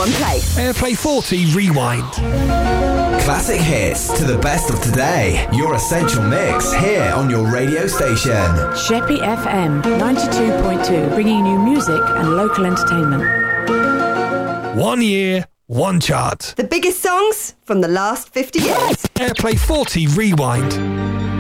one place. Airplay 40 Rewind. Classic hits to the best of today. Your essential mix here on your radio station. Sheppey FM 92.2, bringing you music and local entertainment. 1 year, 1 chart. The biggest songs from the last 50 years. Airplay 40 Rewind.